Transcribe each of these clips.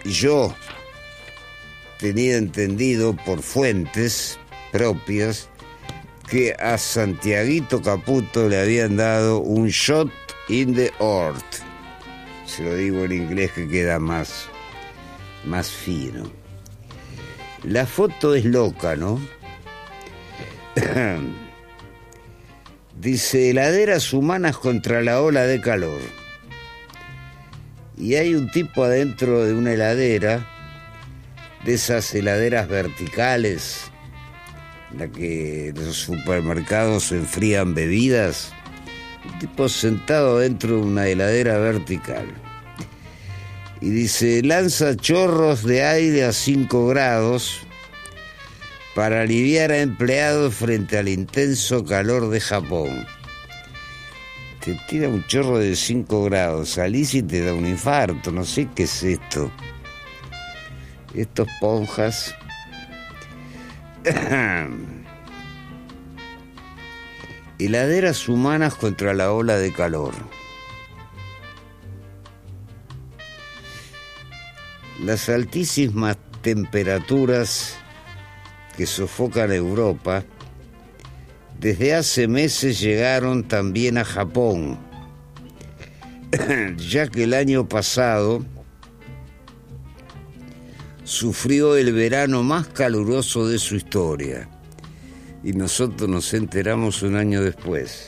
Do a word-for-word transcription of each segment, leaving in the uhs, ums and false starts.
yo tenía entendido por fuentes propias que a Santiaguito Caputo le habían dado un shot in the heart. Se lo digo en inglés que queda más, más fino. La foto es loca, ¿no? Dice, heladeras humanas contra la ola de calor. Y hay un tipo adentro de una heladera, de esas heladeras verticales, en la que en los supermercados se enfrían bebidas. Un tipo sentado dentro de una heladera vertical. Y dice, lanza chorros de aire a cinco grados para aliviar a empleados frente al intenso calor de Japón. Te tira un chorro de cinco grados, salís y te da un infarto, no sé qué es esto. Estos ponjas. Heladeras humanas contra la ola de calor. Las altísimas temperaturas que sofocan Europa desde hace meses llegaron también a Japón, ya que el año pasado sufrió el verano más caluroso de su historia y nosotros nos enteramos un año después.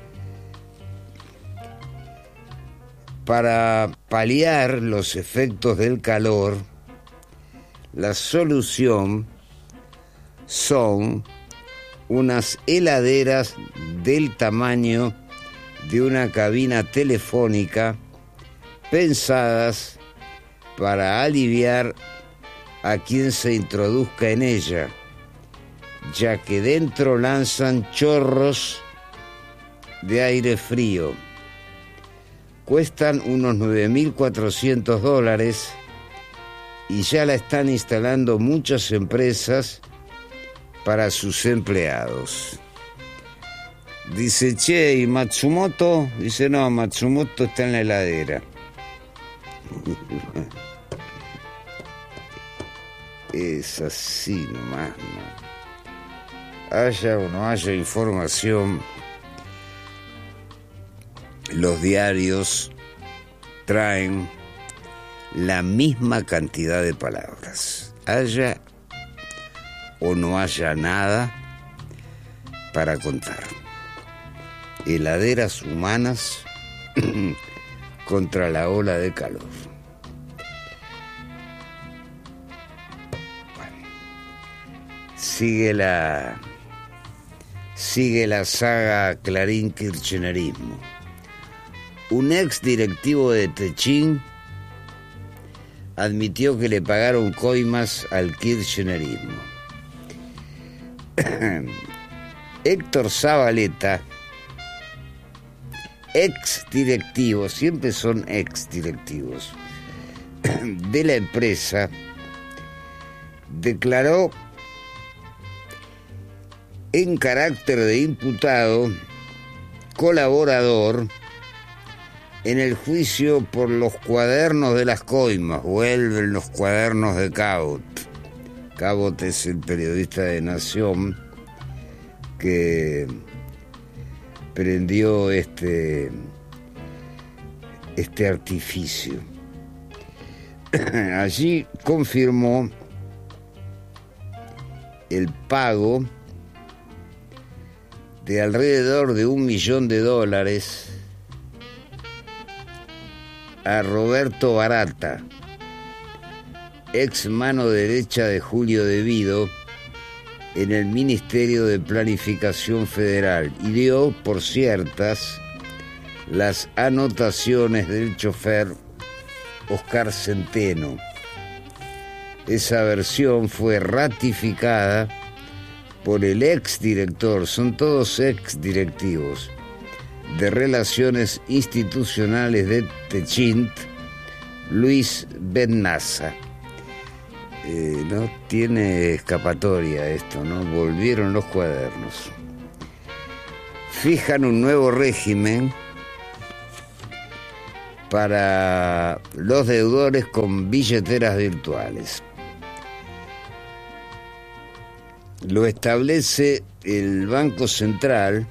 Para paliar los efectos del calor, la solución son unas heladeras del tamaño de una cabina telefónica pensadas para aliviar a quien se introduzca en ella, ya que dentro lanzan chorros de aire frío. Cuestan unos nueve mil cuatrocientos dólares y ya la están instalando muchas empresas para sus empleados. Dice, che, ¿y Matsumoto? Dice, no, Matsumoto está en la heladera. Es así nomás, ¿no? Haya o no haya información, los diarios traen la misma cantidad de palabras. Haya o no haya nada para contar. Heladeras humanas contra la ola de calor. Bueno, sigue la sigue la saga Clarín Kirchnerismo. Un ex directivo de Techín admitió que le pagaron coimas al kirchnerismo. Héctor Zabaleta, ex directivo, siempre son ex directivos, de la empresa, declaró en carácter de imputado colaborador en el juicio por los cuadernos de las coimas. Vuelven los cuadernos de Cabot. Cabot es el periodista de Nación que prendió este, este artificio. Allí confirmó el pago de alrededor de un millón de dólares a Roberto Barata, ex mano derecha de Julio De Vido en el Ministerio de Planificación Federal, y dio por ciertas las anotaciones del chofer Oscar Centeno. Esa versión fue ratificada por el ex director, son todos ex directivos, de Relaciones Institucionales de Techint, Luis Bennaza. Eh, no tiene escapatoria esto, ¿no? Volvieron los cuadernos. Fijan un nuevo régimen para los deudores con billeteras virtuales. Lo establece el Banco Central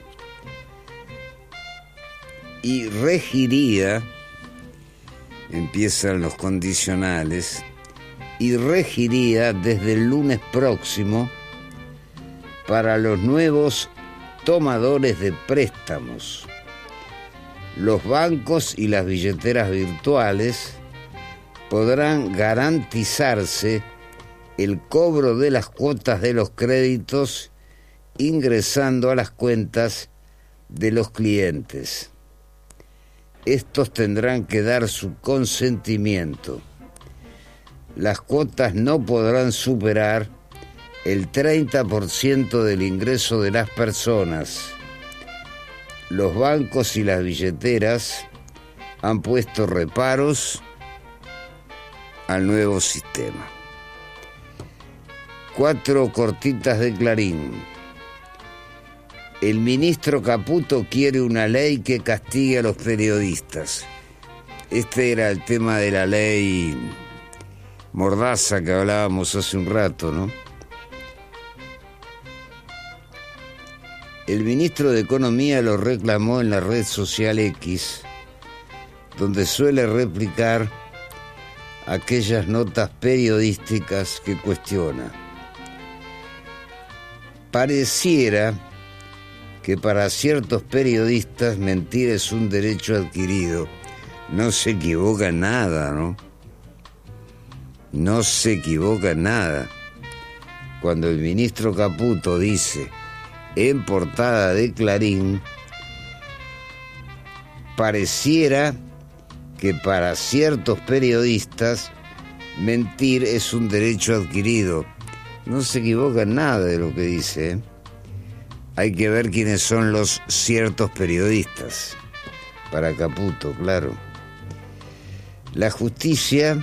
y regiría, empiezan los condicionales, y regiría desde el lunes próximo para los nuevos tomadores de préstamos. Los bancos y las billeteras virtuales podrán garantizarse el cobro de las cuotas de los créditos ingresando a las cuentas de los clientes. Estos tendrán que dar su consentimiento. Las cuotas no podrán superar el treinta por ciento del ingreso de las personas. Los bancos y las billeteras han puesto reparos al nuevo sistema. Cuatro cortitas de Clarín. El ministro Caputo quiere una ley que castigue a los periodistas. Este era el tema de la ley Mordaza que hablábamos hace un rato, ¿no? El ministro de Economía lo reclamó en la red social X, donde suele replicar aquellas notas periodísticas que cuestiona. Pareciera que para ciertos periodistas mentir es un derecho adquirido. No se equivoca en nada, ¿no? No se equivoca en nada. Cuando el ministro Caputo dice en portada de Clarín, pareciera que para ciertos periodistas mentir es un derecho adquirido. No se equivoca en nada de lo que dice, ¿eh? Hay que ver quiénes son los ciertos periodistas. Para Caputo, claro. La justicia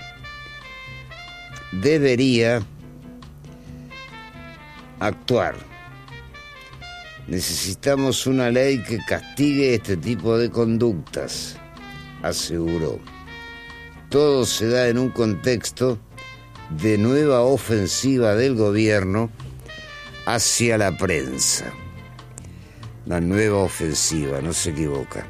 debería actuar. Necesitamos una ley que castigue este tipo de conductas, aseguró. Todo se da en un contexto de nueva ofensiva del gobierno hacia la prensa. La nueva ofensiva, no se equivoca.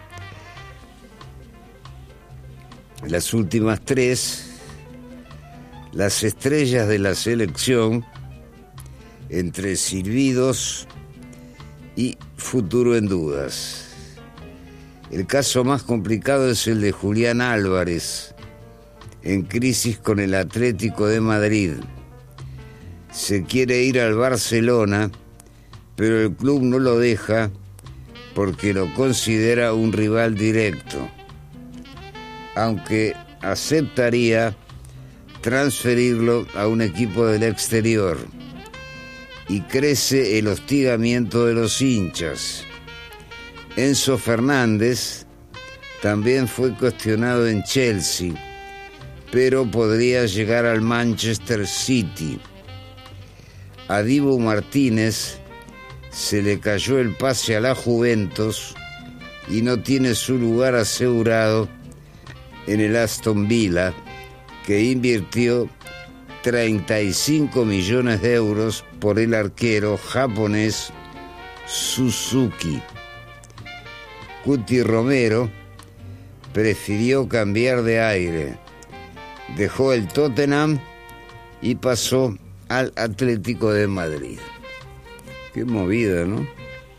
Las últimas tres, las estrellas de la selección, entre silbidos y futuro en dudas. El caso más complicado es el de Julián Álvarez, en crisis con el Atlético de Madrid. Se quiere ir al Barcelona, pero el club no lo deja porque lo considera un rival directo, aunque aceptaría transferirlo a un equipo del exterior. Y crece el hostigamiento de los hinchas. Enzo Fernández también fue cuestionado en Chelsea, pero podría llegar al Manchester City. A Dibu Martínez se le cayó el pase a la Juventus y no tiene su lugar asegurado en el Aston Villa, que invirtió treinta y cinco millones de euros por el arquero japonés Suzuki. Cuti Romero prefirió cambiar de aire. Dejó el Tottenham y pasó al Atlético de Madrid. Qué movida, ¿no?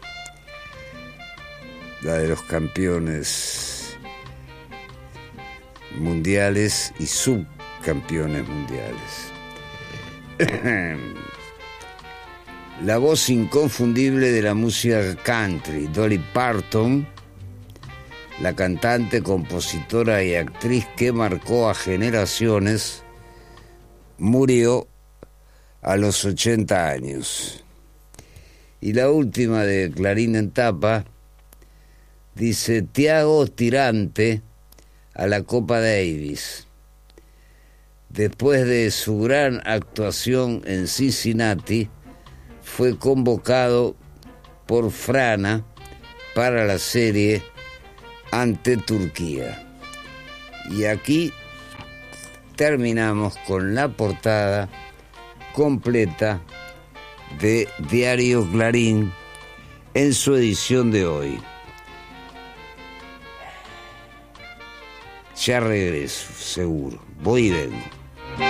La de los campeones mundiales y subcampeones mundiales. La voz inconfundible de la música country, Dolly Parton, la cantante, compositora y actriz que marcó a generaciones, murió a los ochenta años. Y la última de Clarín en tapa dice: Thiago Tirante a la Copa Davis. Después de su gran actuación en Cincinnati, fue convocado por Frana para la serie ante Turquía. Y aquí terminamos con la portada completa de Diario Clarín en su edición de hoy. Ya regreso, seguro. Voy y vengo.